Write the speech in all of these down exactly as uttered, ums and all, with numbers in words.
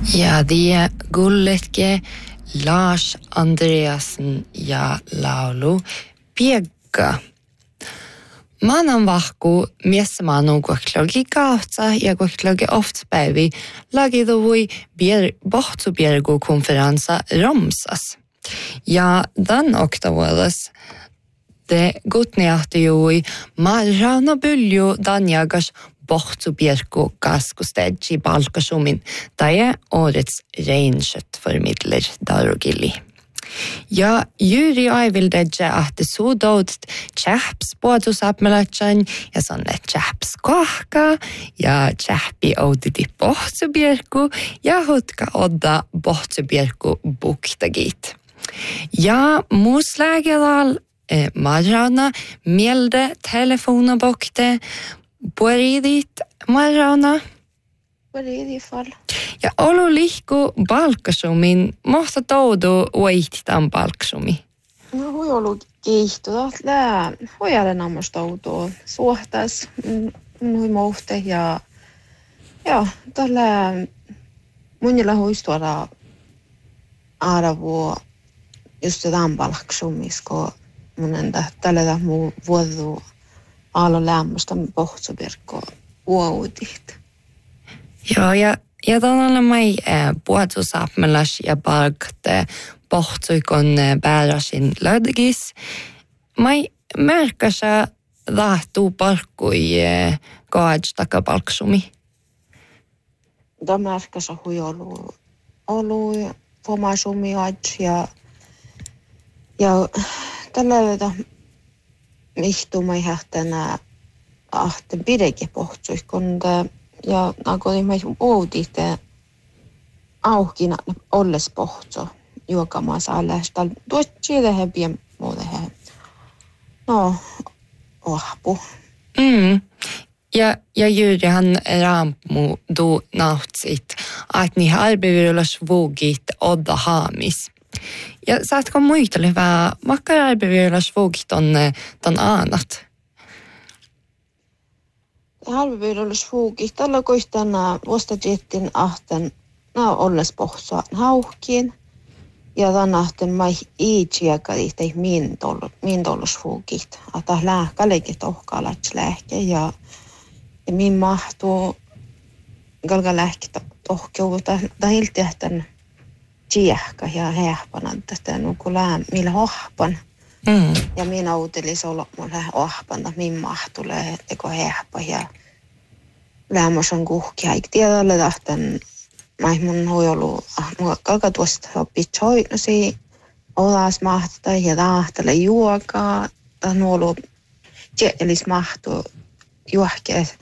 Ja, det gulletke Lars Andreasen ja laulu Piekka. Manan vahku miessä manu kuoklogi kautsa ja kuoklogi oft päivi lagi duvui bier bohtsu biergu konferensa Romsas. Ja dan oktavuodas det gutneahti jui marrana bylju dan jagas bohtsu biergu kaskustedji balkasumin daje årets reinsjött formidler darugili. Ja, juuri aivildedje ahti suudoudst tjähps puotusapmelatjan ja sonne tjähps kohka ja tjähpi ouditi bohtsubierku ja hutka odda bohtsubierku buktagit. Ja, muuslägelal eh, marrana mielde telefonabokte pueridit marrana. Pueridi fall. Ja olu lihku balkasumin, mohta toudu uihtitan balkasumi. No hui ollut kiihtoa. Lää huijale nammas toutua. Suhtas, hui mohte ja ja tällä munilla huistuada arvoa just tämän balkasumisko mun entä tällä muu vuodu alo lämmöstä pohtsuverkko uudit. Joo, ja, ja todella mai äh, puhutusapmelas ja palkte pohtsuikon äh, päärasin löydäkis. Mai märkäsä lahtuu palkkui äh, kaadж takapalksumi. Tämä märkäsä hui olu, olu pomasumi adž ja ja tällä löydä mihtumai hähtänä ahten pideke pohtsuikon ja nagu me uudite auhkina olles pohtso juokamaan saallesta tuotti tähän pien muuteen. No, ohpu. Mm. Ja ja juurihan raammu du nautsit att ni har bevirulas vågit odda hamis. Ja saatko muistella vähän makkara bevirulas vågit on ton annat. Halvivyydellis fuuki. Tällä koistana vuostajettin ahten nää olles pohsoa hauhkiin. Ja tämän ahten mai iitsiäkäli tei min tollus fuukit. Ata lääkälikin tohkaa läts lähke ja ja min mahtuu galga lähke tohkeu ta hilti ähtän tsiähkä ja hehpanan tästä nuku lää millä hohpan. Mm. Ja minä uutelis olla mulle ohpanta, min mahtulee teko hehpa ja lämmösen kuhkia. Eikö tiedä, että mä mun hui ollut, mua kalka tuosta oppi tsoinosi, olas mahtuta ja tahtele juokaa. Tai nu ollut tjeelis mahtu juohkeet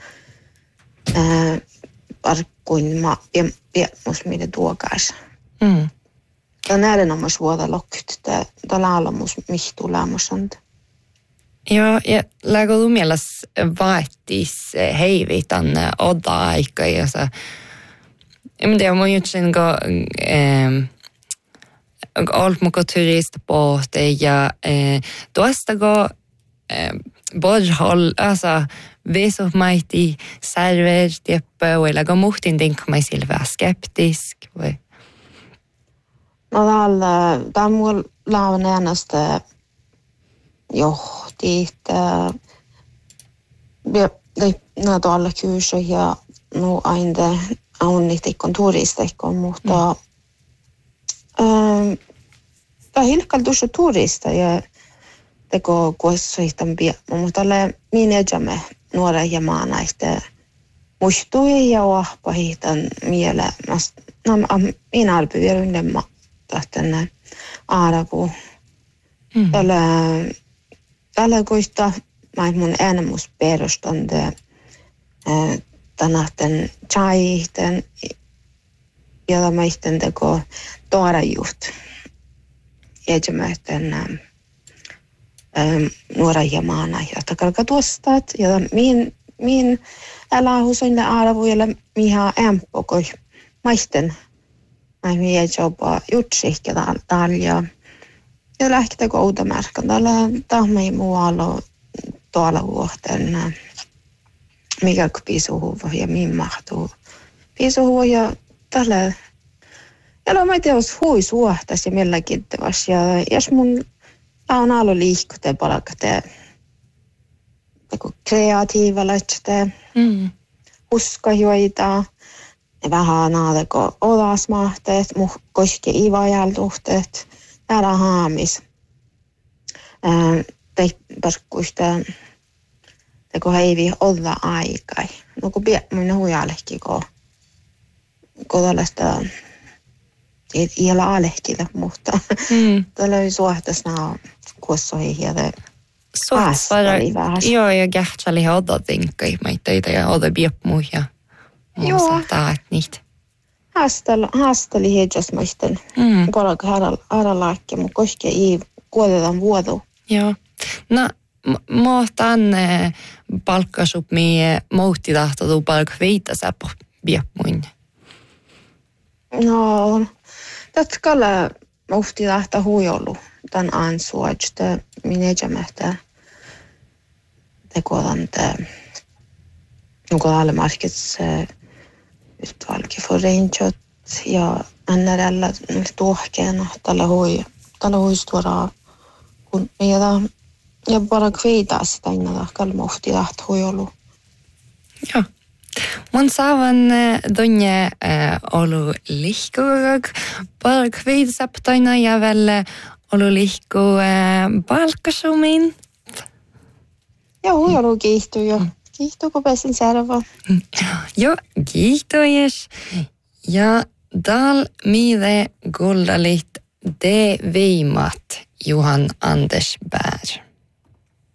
parkkuin ma piemmus mitä tuokaas. Mm. Ja näiden on myös vuoda lokkyt, että tällä alamus mihtuu lämmösäntä. Joo, ja läggo du mielas vaattis heivitan odda aika ja sa men det må ju sen gå eh allt muka turist på det ja eh tuosta go eh borhol alltså viso mighty server tieppa eller go muhtin think mig silva skeptisk vai. No täällä tää mulla laun äänestä johti että nää tuolla kyysä ja no aina aunnitikon turisteikon mutta ähm tää hilkal tuossa turista ja teko kuossoitan pia mutta tällä minäjämme nuora ja maanaiste muistui ja wahpahitan miele no minä alpyyrynne tänne aarapu. Mm. Tällä tällä koista mä mun enemus perustande tänahten chaihten ja mä isten teko toarajuht. Jäjämäten ähm nuora ja maana ja takalka tuostat ja min min elähusoinne aaravuilla miha empokoi maisten. Mä mie jopa jutsihke täällä ja ja lähti kouta märkän. Täällä tahmei muualla tuolla vuohteen mikä piisuhuva ja min mahtuu. Piisuhuva ja tällä Ja mä tiedä, jos hui suhtas ja milläkin tevas. Ja jos mun on ollut liikkute palkate kreatiivalaitte, Mm. uskajoita, vähän naadeko olasmahteet, muh koske ivajaltuhteet, täällä haamis. Tei parkkuista, teko heivi olla aikai. No kun pie, minä huijalehki, kun kun tällaista ei ole alehkille, mutta Mm. tuolla oli suhtasena kuossoihin ja te Suhtari, joo, ja kähtsali odotinkai, mä teitä ja odo biopmuja. Ja Joo. Taat niitä. haastalla haastali heijäs muisten. Mm. Palka haralaakki, mutta koske ei kuoletaan vuodu. Joo. No, mä tänne palkkasup mie moutti tahtotu palkka viitä säpä biopmuin. No, tätkalla muhti tahta huijollu tämän ansua, että minä jämähtää tekodan te nuko alle markets utvalg för ranget ja N R L tuohkeena tällä hui tällä hui stora kun meidän ja bara kviita sitä innan kalmohti tahta huijollu. Joo. Mun saavan tunne olu lihkugag palkviidsaptoina ja väl olu lihku palkkasumin. Ja huijollu kiihtyy jo. Kiihtyy kun pesin serva. Joo, kiihtyis. Ja dal mide guldalit de viimat Johan Anders Bär.